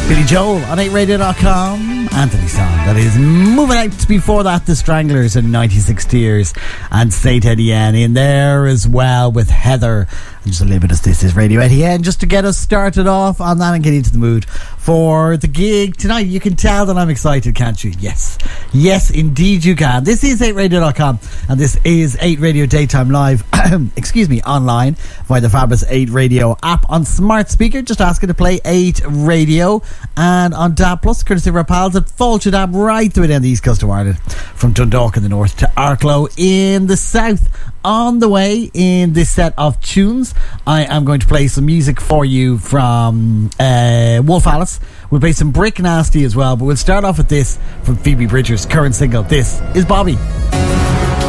Billy Joel on 8radio.com. Anthony's song that is moving out. Before that, The Stranglers and 96 Tears and Saint Etienne in there as well with Heather. And just a little bit of This Is Radio Etienne just to get us started off on that and get into the mood for the gig tonight. You can tell that I'm excited, can't you? Yes, indeed you can. This is 8radio.com and this is 8 Radio Daytime Live online via the fabulous 8 Radio app on smart speaker. Just ask it to play 8 Radio, and on DAB Plus, courtesy of our pals at Fulcher DAB, right through down the east coast of Ireland, from Dundalk in the north to Arklow in the south. On the way in this set of tunes, I am going to play some music for you from Wolf Alice. We'll play some Brick Nasty as well, but we'll start off with this from Phoebe Bridgers' current single. This is Bobby.